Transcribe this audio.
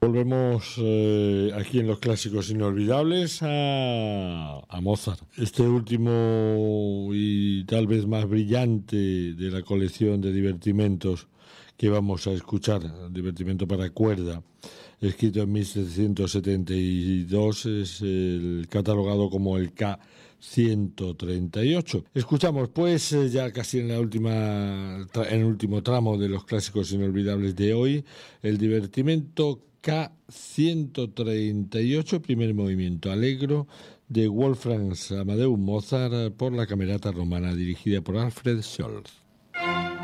Volvemos aquí en los clásicos inolvidables a Mozart. Este último y tal vez más brillante de la colección de divertimentos que vamos a escuchar, divertimento para cuerda, escrito en 1772, es el catalogado como el K138. Escuchamos pues ya casi en el último tramo de los clásicos inolvidables de hoy, el divertimento K138, primer movimiento allegro de Wolfgang Amadeus Mozart por la Camerata Romana dirigida por Alfred Scholz.